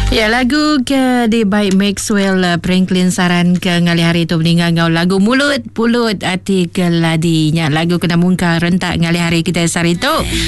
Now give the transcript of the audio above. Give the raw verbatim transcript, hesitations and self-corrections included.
Ya, lagu ke di baik Maxwell uh, Franklin saran ke ngali hari tu meninggal ngau lagu mulut pulut hati keladinya lagu kena mungkar rentak ngali hari kita sari tu.